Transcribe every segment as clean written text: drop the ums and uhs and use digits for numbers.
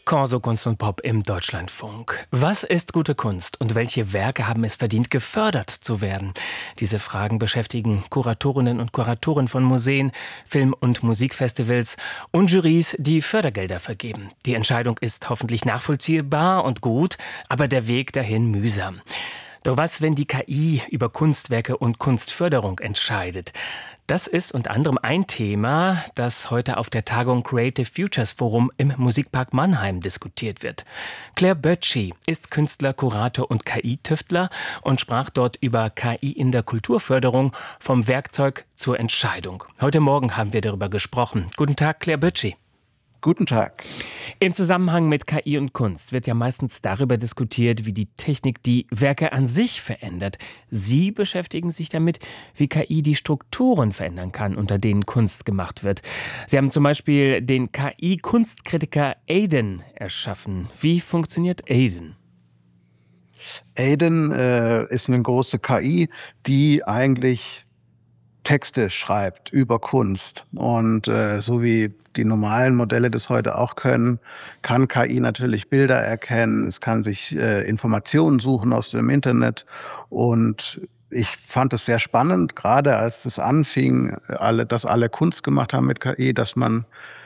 Corso Kunst und Pop im Deutschlandfunk. Was ist gute Kunst und welche Werke haben es verdient, gefördert zu werden? Diese Fragen beschäftigen Kuratorinnen und Kuratoren von Museen, Film- und Musikfestivals und Jurys, die Fördergelder vergeben. Die Entscheidung ist hoffentlich nachvollziehbar und gut, aber der Weg dahin mühsam. Doch was, wenn die KI über Kunstwerke und Kunstförderung entscheidet? Das ist unter anderem ein Thema, das heute auf der Tagung Creative Futures Forum im Musikpark Mannheim diskutiert wird. Claire Böttchy ist Künstler, Kurator und KI-Tüftler und sprach dort über KI in der Kulturförderung, vom Werkzeug zur Entscheidung. Heute Morgen haben wir darüber gesprochen. Guten Tag, Claire Böttchy. Guten Tag. Im Zusammenhang mit KI und Kunst wird ja meistens darüber diskutiert, wie die Technik die Werke an sich verändert. Sie beschäftigen sich damit, wie KI die Strukturen verändern kann, unter denen Kunst gemacht wird. Sie haben zum Beispiel den KI-Kunstkritiker Aiden erschaffen. Wie funktioniert Aiden? Aiden ist eine große KI, die eigentlich Texte schreibt über Kunst. Und so wie die normalen Modelle das heute auch können, kann KI natürlich Bilder erkennen, es kann sich Informationen suchen aus dem Internet. Und ich fand es sehr spannend, gerade als es anfing, dass alle Kunst gemacht haben mit KI, dass man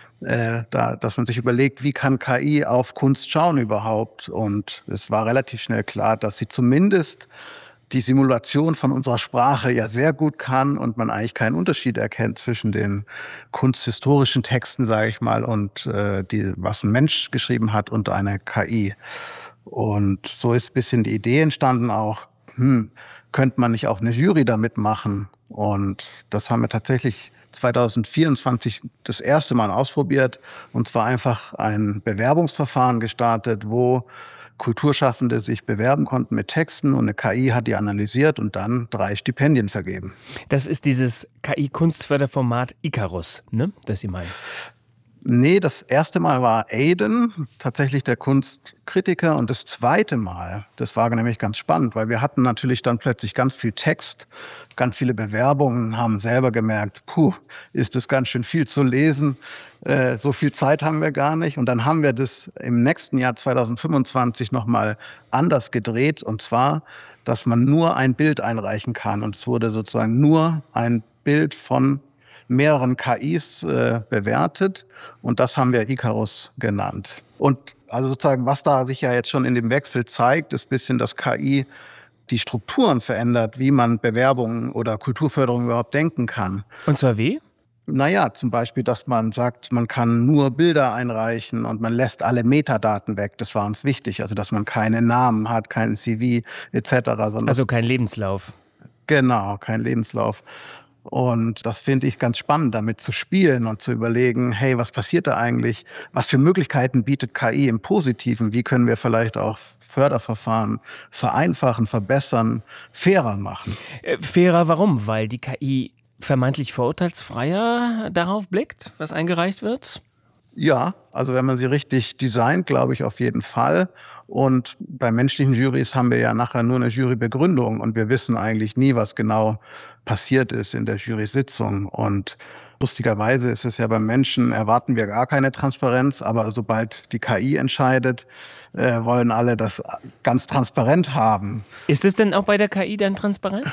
sich überlegt, wie kann KI auf Kunst schauen überhaupt. Und es war relativ schnell klar, dass sie zumindest die Simulation von unserer Sprache ja sehr gut kann und man eigentlich keinen Unterschied erkennt zwischen den kunsthistorischen Texten, sage ich mal, und was ein Mensch geschrieben hat und eine KI. Und so ist ein bisschen die Idee entstanden auch, könnte man nicht auch eine Jury damit machen? Und das haben wir tatsächlich 2024 das erste Mal ausprobiert, und zwar einfach ein Bewerbungsverfahren gestartet, wo Kulturschaffende sich bewerben konnten mit Texten und eine KI hat die analysiert und dann 3 Stipendien vergeben. Das ist dieses KI-Kunstförderformat Icarus, ne, das Sie meinen? Nee, das erste Mal war Aiden, tatsächlich der Kunstkritiker, und das zweite Mal, das war nämlich ganz spannend, weil wir hatten natürlich dann plötzlich ganz viel Text, ganz viele Bewerbungen, haben selber gemerkt, ist das ganz schön viel zu lesen, so viel Zeit haben wir gar nicht. Und dann haben wir das im nächsten Jahr 2025 nochmal anders gedreht, und zwar, dass man nur ein Bild einreichen kann. Und es wurde sozusagen nur ein Bild von mehreren KIs bewertet, und das haben wir Icarus genannt. Und also sozusagen, was da sich ja jetzt schon in dem Wechsel zeigt, ist ein bisschen, dass KI die Strukturen verändert, wie man Bewerbungen oder Kulturförderung überhaupt denken kann. Und zwar wie? Naja, zum Beispiel, dass man sagt, man kann nur Bilder einreichen und man lässt alle Metadaten weg. Das war uns wichtig, also dass man keine Namen hat, keinen CV etc. Also kein Lebenslauf. Genau, kein Lebenslauf. Und das finde ich ganz spannend, damit zu spielen und zu überlegen, hey, was passiert da eigentlich? Was für Möglichkeiten bietet KI im Positiven? Wie können wir vielleicht auch Förderverfahren vereinfachen, verbessern, fairer machen? Fairer warum? Weil die KI vermeintlich vorurteilsfreier darauf blickt, was eingereicht wird? Ja, also wenn man sie richtig designt, glaube ich auf jeden Fall. Und bei menschlichen Jurys haben wir ja nachher nur eine Jurybegründung und wir wissen eigentlich nie, was genau passiert ist in der Jury-Sitzung. Und lustigerweise ist es ja beim Menschen, erwarten wir gar keine Transparenz, aber sobald die KI entscheidet, wollen alle das ganz transparent haben. Ist es denn auch bei der KI dann transparent?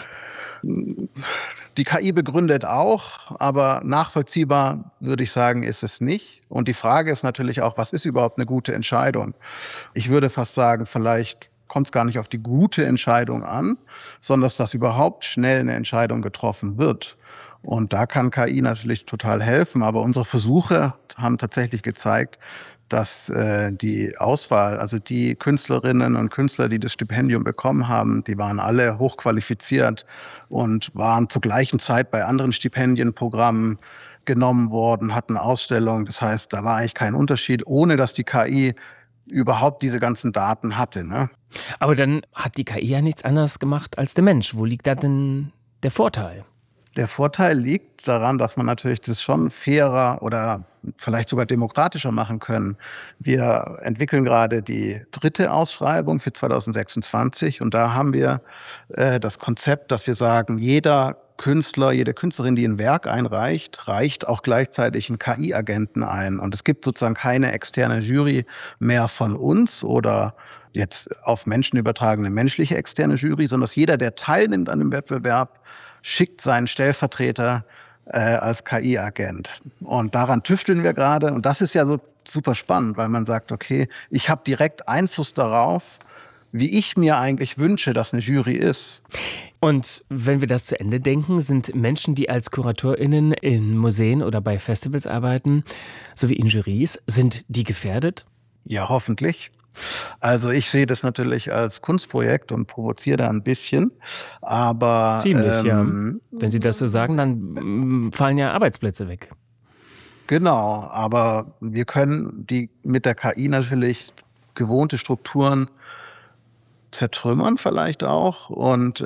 Die KI begründet auch, aber nachvollziehbar, würde ich sagen, ist es nicht. Und die Frage ist natürlich auch, was ist überhaupt eine gute Entscheidung? Ich würde fast sagen, vielleicht kommt es gar nicht auf die gute Entscheidung an, sondern dass überhaupt schnell eine Entscheidung getroffen wird. Und da kann KI natürlich total helfen. Aber unsere Versuche haben tatsächlich gezeigt, dass die Auswahl, also die Künstlerinnen und Künstler, die das Stipendium bekommen haben, die waren alle hochqualifiziert und waren zur gleichen Zeit bei anderen Stipendienprogrammen genommen worden, hatten Ausstellungen. Das heißt, da war eigentlich kein Unterschied, ohne dass die KI überhaupt diese ganzen Daten hatte, ne? Aber dann hat die KI ja nichts anderes gemacht als der Mensch. Wo liegt da denn der Vorteil? Der Vorteil liegt daran, dass man natürlich das schon fairer oder vielleicht sogar demokratischer machen können. Wir entwickeln gerade die 3. Ausschreibung für 2026 und da haben wir das Konzept, dass wir sagen, jeder Künstler, jede Künstlerin, die ein Werk einreicht, reicht auch gleichzeitig einen KI-Agenten ein. Und es gibt sozusagen keine externe Jury mehr von uns oder jetzt auf Menschen übertragene menschliche externe Jury, sondern dass jeder, der teilnimmt an dem Wettbewerb, schickt seinen Stellvertreter als KI-Agent. Und daran tüfteln wir gerade. Und das ist ja so super spannend, weil man sagt, okay, ich habe direkt Einfluss darauf, wie ich mir eigentlich wünsche, dass eine Jury ist. Und wenn wir das zu Ende denken, sind Menschen, die als KuratorInnen in Museen oder bei Festivals arbeiten, sowie in Jurys, sind die gefährdet? Ja, hoffentlich. Also ich sehe das natürlich als Kunstprojekt und provoziere da ein bisschen, aber Ziemlich, ja. Wenn Sie das so sagen, dann fallen ja Arbeitsplätze weg. genau, aber wir können die mit der KI natürlich gewohnte Strukturen zertrümmern vielleicht auch. Und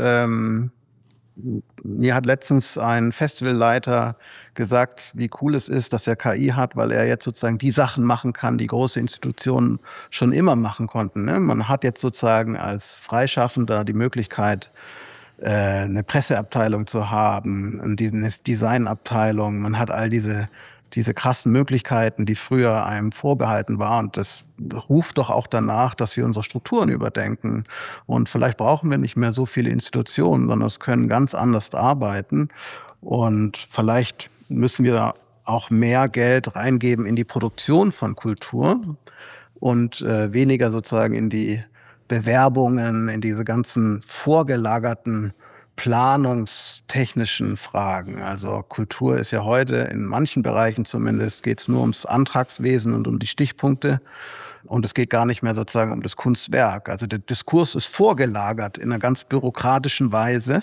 mir hat letztens ein Festivalleiter gesagt, wie cool es ist, dass er KI hat, weil er jetzt sozusagen die Sachen machen kann, die große Institutionen schon immer machen konnten. Ne? Man hat jetzt sozusagen als Freischaffender die Möglichkeit, eine Presseabteilung zu haben, eine Designabteilung. Man hat all diese krassen Möglichkeiten, die früher einem vorbehalten waren. Und das ruft doch auch danach, dass wir unsere Strukturen überdenken. Und vielleicht brauchen wir nicht mehr so viele Institutionen, sondern es können ganz anders arbeiten. Und vielleicht müssen wir auch mehr Geld reingeben in die Produktion von Kultur und weniger sozusagen in die Bewerbungen, in diese ganzen vorgelagerten planungstechnischen Fragen. Also Kultur ist ja heute, in manchen Bereichen zumindest, geht es nur ums Antragswesen und um die Stichpunkte. Und es geht gar nicht mehr sozusagen um das Kunstwerk. Also der Diskurs ist vorgelagert in einer ganz bürokratischen Weise.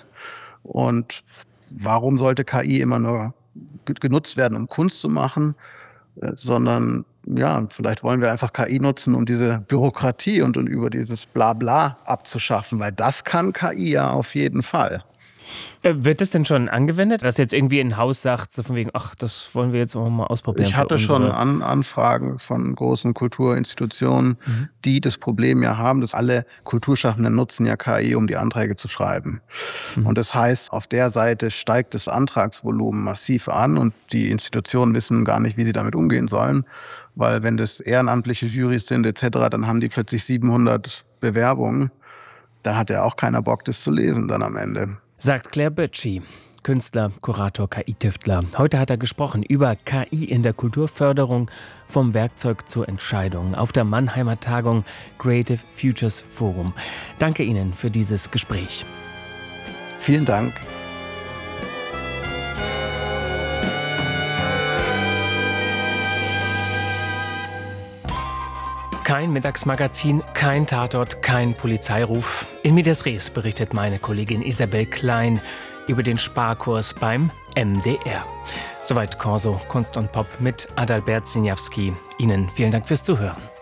Und warum sollte KI immer nur genutzt werden, um Kunst zu machen, sondern ja, vielleicht wollen wir einfach KI nutzen, um diese Bürokratie und über dieses Blabla abzuschaffen, weil das kann KI ja auf jeden Fall. Wird das denn schon angewendet, dass jetzt irgendwie ein Haus sagt, so von wegen, ach, das wollen wir jetzt auch mal ausprobieren? Ich hatte schon Anfragen von großen Kulturinstitutionen, die das Problem ja haben, dass alle Kulturschaffenden nutzen ja KI, um die Anträge zu schreiben. Und das heißt, auf der Seite steigt das Antragsvolumen massiv an und die Institutionen wissen gar nicht, wie sie damit umgehen sollen. Weil wenn das ehrenamtliche Jurys sind etc., dann haben die plötzlich 700 Bewerbungen. Da hat ja auch keiner Bock, das zu lesen dann am Ende. Sagt Claire Bötschi, Künstler, Kurator, KI-Tüftler. Heute hat er gesprochen über KI in der Kulturförderung, vom Werkzeug zur Entscheidung auf der Mannheimer Tagung Creative Futures Forum. Danke Ihnen für dieses Gespräch. Vielen Dank. Kein Mittagsmagazin, kein Tatort, kein Polizeiruf. In Medias Res berichtet meine Kollegin Isabel Klein über den Sparkurs beim MDR. Soweit Corso Kunst und Pop mit Adalbert Siniawski. Ihnen vielen Dank fürs Zuhören.